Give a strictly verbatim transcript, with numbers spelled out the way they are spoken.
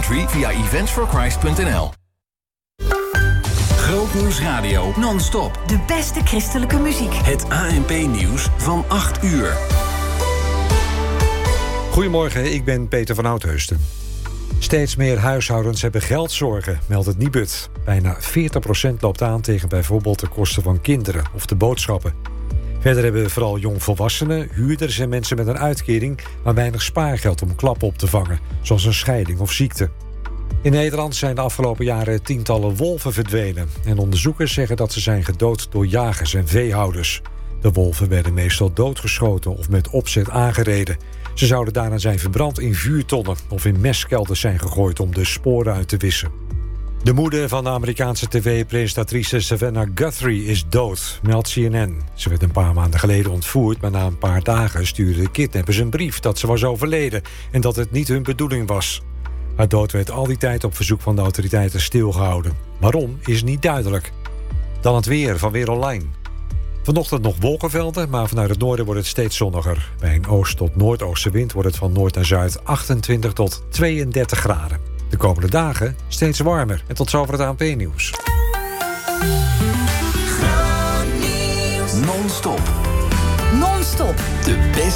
Country via events for christ punt n l. Grootnieuws Radio non-stop. De beste christelijke muziek. Het A N P-nieuws van acht uur. Goedemorgen, ik ben Peter van Oudheusden. Steeds meer huishoudens hebben geldzorgen, meldt het Nibud. Bijna veertig procent loopt aan tegen bijvoorbeeld de kosten van kinderen of de boodschappen. Verder hebben vooral jongvolwassenen, huurders en mensen met een uitkering maar weinig spaargeld om klappen op te vangen, zoals een scheiding of ziekte. In Nederland zijn de afgelopen jaren tientallen wolven verdwenen en onderzoekers zeggen dat ze zijn gedood door jagers en veehouders. De wolven werden meestal doodgeschoten of met opzet aangereden. Ze zouden daarna zijn verbrand in vuurtonnen of in meskelders zijn gegooid om de sporen uit te wissen. De moeder van de Amerikaanse tv-presentatrice Savannah Guthrie is dood, meldt C N N. Ze werd een paar maanden geleden ontvoerd, maar na een paar dagen stuurden de kidnappers een brief dat ze was overleden en dat het niet hun bedoeling was. Haar dood werd al die tijd op verzoek van de autoriteiten stilgehouden. Waarom is niet duidelijk. Dan het weer van Weer Online. Vanochtend nog wolkenvelden, maar vanuit het noorden wordt het steeds zonniger. Bij een oost- tot noordoostenwind wordt het van noord naar zuid achtentwintig tot tweeëndertig graden. De komende dagen steeds warmer. En tot zover het A N P-nieuws. Non-stop. Non-stop. De beste